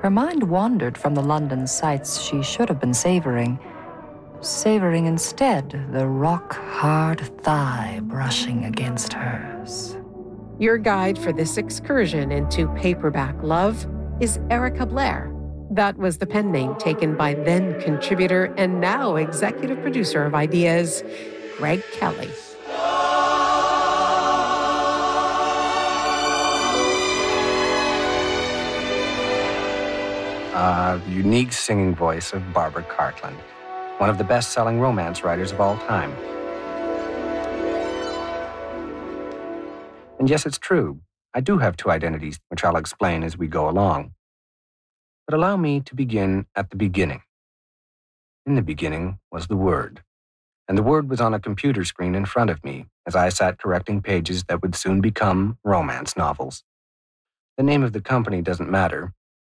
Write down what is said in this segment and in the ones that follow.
Her mind wandered from the London sights she should have been savoring instead the rock-hard thigh brushing against hers. Your guide for this excursion into paperback love is Erica Blair. That was the pen name taken by then contributor and now executive producer of Ideas, Greg Kelly. The unique singing voice of Barbara Cartland, one of the best-selling romance writers of all time. And yes, it's true. I do have two identities, which I'll explain as we go along. But allow me to begin at the beginning. In the beginning was the Word, and the Word was on a computer screen in front of me as I sat correcting pages that would soon become romance novels. The name of the company doesn't matter.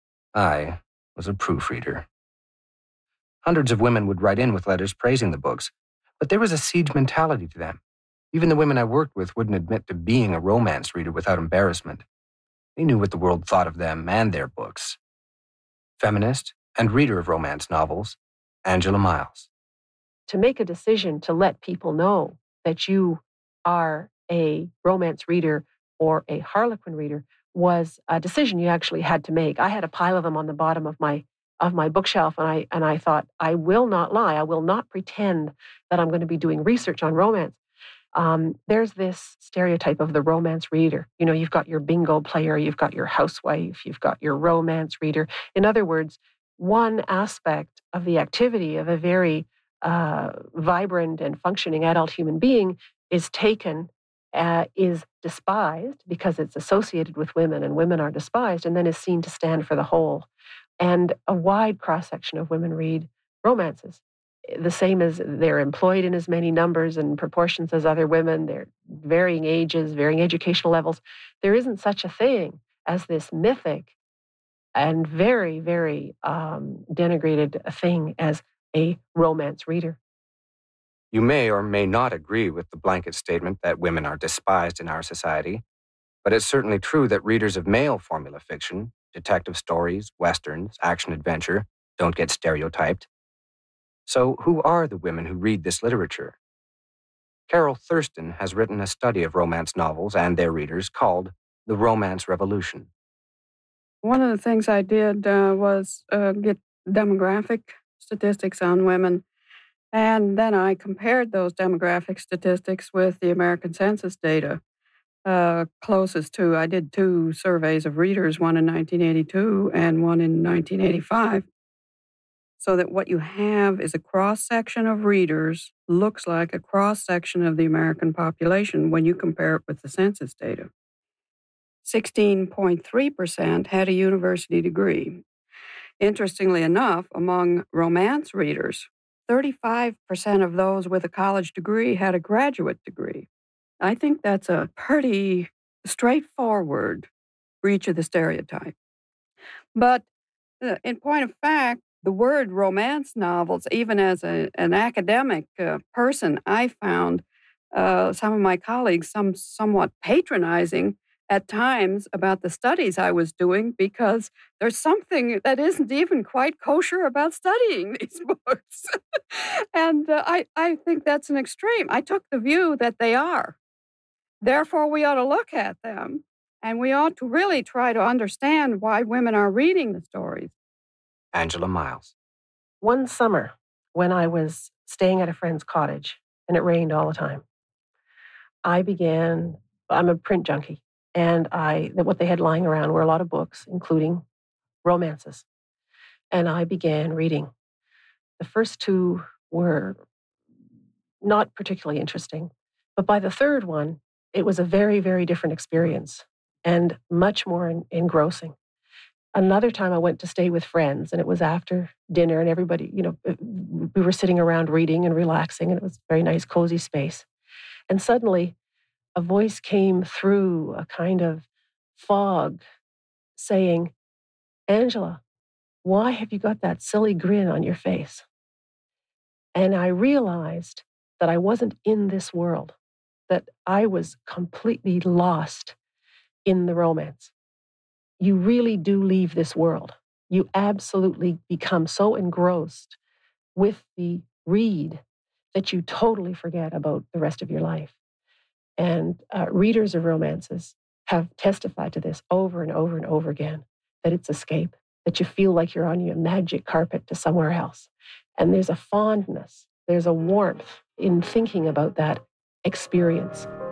I was a proofreader. Hundreds of women would write in with letters praising the books, but there was a siege mentality to them. Even the women I worked with wouldn't admit to being a romance reader without embarrassment. They knew what the world thought of them and their books. Feminist and reader of romance novels, Angela Miles. To make a decision to let people know that you are a romance reader or a Harlequin reader was a decision you actually had to make. I had a pile of them on the bottom of my bookshelf, and I thought, I will not lie. I will not pretend that I'm going to be doing research on romance. There's this stereotype of the romance reader. You know, you've got your bingo player, you've got your housewife, you've got your romance reader. In other words, one aspect of the activity of a very vibrant and functioning adult human being is taken, is despised because it's associated with women and women are despised, and then is seen to stand for the whole. And a wide cross-section of women read romances. The same as they're employed in as many numbers and proportions as other women. They're varying ages, varying educational levels. There isn't such a thing as this mythic and very, very denigrated thing as a romance reader. You may or may not agree with the blanket statement that women are despised in our society, but it's certainly true that readers of male formula fiction, detective stories, westerns, action-adventure, don't get stereotyped. So who are the women who read this literature? Carol Thurston has written a study of romance novels and their readers called The Romance Revolution. One of the things I did was get demographic statistics on women, and then I compared those demographic statistics with the American Census data closest to. I did two surveys of readers, one in 1982 and one in 1985. So that what you have is a cross-section of readers, looks like a cross-section of the American population when you compare it with the census data. 16.3% had a university degree. Interestingly enough, among romance readers, 35% of those with a college degree had a graduate degree. I think that's a pretty straightforward breach of the stereotype. But in point of fact, the word romance novels, even as an academic person, I found some of my colleagues somewhat patronizing at times about the studies I was doing, because there's something that isn't even quite kosher about studying these books. And I think that's an extreme. I took the view that they are. Therefore, we ought to look at them, and we ought to really try to understand why women are reading the stories. Angela Miles. One summer, when I was staying at a friend's cottage, and it rained all the time, I'm a print junkie, and what they had lying around were a lot of books, including romances. And I began reading. The first two were not particularly interesting, but by the third one, it was a very, very different experience and much more engrossing. Another time I went to stay with friends, and it was after dinner, and everybody, we were sitting around reading and relaxing, and it was a very nice, cozy space. And suddenly, a voice came through a kind of fog saying, "Angela, why have you got that silly grin on your face?" And I realized that I wasn't in this world, that I was completely lost in the romance. You really do leave this world. You absolutely become so engrossed with the read that you totally forget about the rest of your life. And readers of romances have testified to this over and over and over again, that it's escape, that you feel like you're on your magic carpet to somewhere else. And there's a fondness, there's a warmth in thinking about that experience